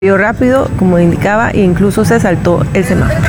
rápido, como indicaba, e incluso se saltó el semáforo.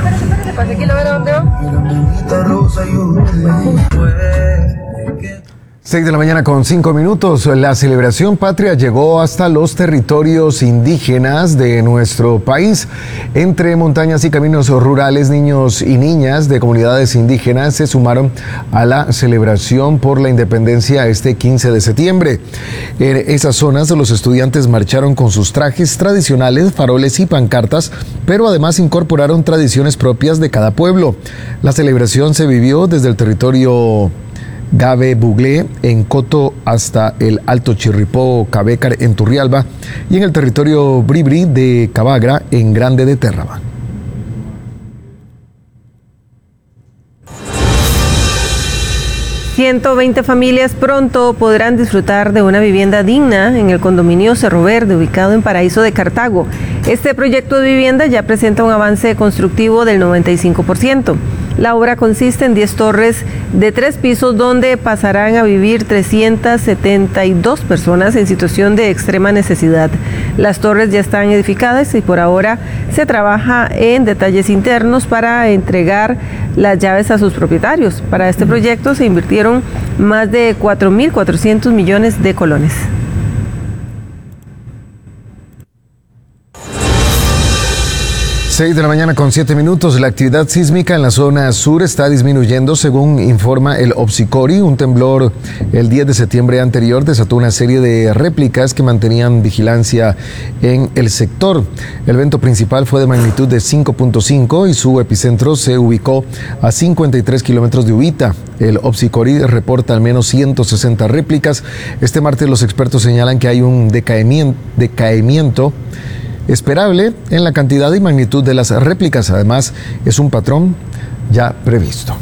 6 de la mañana con 5 minutos. La celebración patria llegó hasta los territorios indígenas de nuestro país. Entre montañas y caminos rurales, niños y niñas de comunidades indígenas se sumaron a la celebración por la independencia este 15 de septiembre. En esas zonas los estudiantes marcharon con sus trajes tradicionales, faroles y pancartas, pero además incorporaron tradiciones propias de cada pueblo. La celebración se vivió desde el territorio Gabe Buglé en Coto hasta el Alto Chirripó Cabécar en Turrialba y en el territorio Bribri de Cabagra en Grande de Terraba. $120 familias pronto podrán disfrutar de una vivienda digna en el condominio Cerro Verde, ubicado en Paraíso de Cartago. Este proyecto de vivienda ya presenta un avance constructivo del 95%. La obra consiste en 10 torres de 3 pisos donde pasarán a vivir 372 personas en situación de extrema necesidad. Las torres ya están edificadas y por ahora se trabaja en detalles internos para entregar las llaves a sus propietarios. Para este proyecto se invirtieron más de 4.400 millones de colones. 6 de la mañana con 7 minutos. La actividad sísmica en la zona sur está disminuyendo, según informa el OPSICORI. Un temblor el 10 de septiembre anterior desató una serie de réplicas que mantenían vigilancia en el sector. El evento principal fue de magnitud de 5.5 y su epicentro se ubicó a 53 kilómetros de Uvita. El OPSICORI reporta al menos 160 réplicas. Este martes los expertos señalan que hay un decaimiento esperable en la cantidad y magnitud de las réplicas. Además, es un patrón ya previsto.